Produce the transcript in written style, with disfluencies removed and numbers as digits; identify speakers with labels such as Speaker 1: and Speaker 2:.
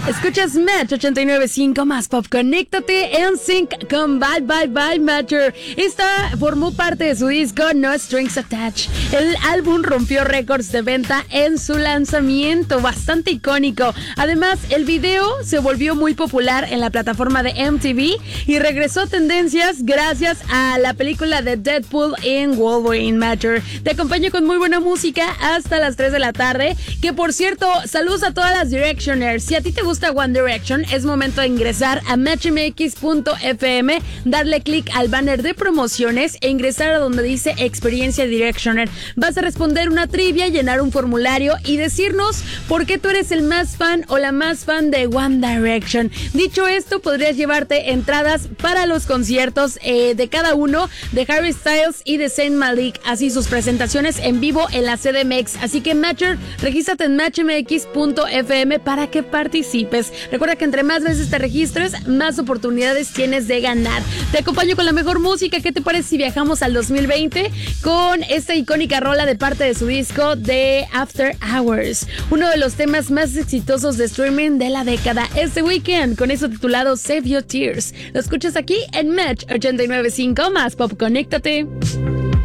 Speaker 1: Escuchas Match 89.5 más pop. Conéctate en sync con Bye Bye Bye Matter. Esta formó parte de su disco No Strings Attached. El álbum rompió récords de venta en su lanzamiento, bastante icónico. Además, el video se volvió muy popular en la plataforma de MTV y regresó a tendencias gracias a la película de Deadpool en Wolverine Matter. Te acompaño con muy buena música hasta las 3 de la tarde. Que por cierto, saludos a todas las Directioners. Si a ti te gusta One Direction, es momento de ingresar a matchmx.fm, darle clic al banner de promociones e ingresar a donde dice Experiencia Directioner. Vas a responder una trivia, llenar un formulario y decirnos por qué tú eres el más fan o la más fan de One Direction. Dicho esto, podrías llevarte entradas para los conciertos de cada uno, de Harry Styles y de Zayn Malik, así sus presentaciones en vivo en la CDMX. Así que Matcher, regístrate en matchmx.fm para que participes. Recuerda que entre más veces te registres, más oportunidades tienes de ganar. Te acompaño con la mejor música. ¿Qué te parece si viajamos al 2020 con esta icónica rola de parte de su disco de After Hours? Uno de los temas más exitosos de streaming de la década, este Weekend, con eso titulado Save Your Tears. Lo escuchas aquí en Match 89.5 más pop. Conéctate.